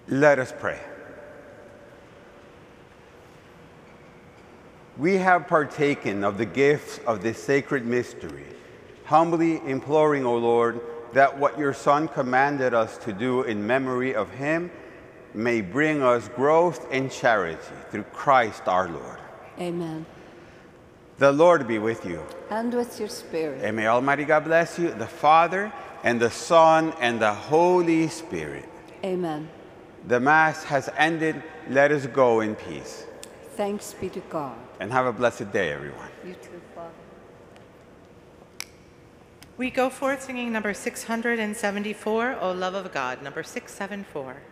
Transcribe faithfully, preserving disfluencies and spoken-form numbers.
Let us pray. We have partaken of the gifts of this sacred mystery, humbly imploring, O Lord, that what your Son commanded us to do in memory of him may bring us growth in charity through Christ our Lord. Amen. The Lord be with you. And with your spirit. And may Almighty God bless you, the Father, and the Son, and the Holy Spirit. Amen. The Mass has ended. Let us go in peace. Thanks be to God. And have a blessed day, everyone. You too, Father. We go forth singing number six hundred seventy-four, O Love of God, number six seventy-four.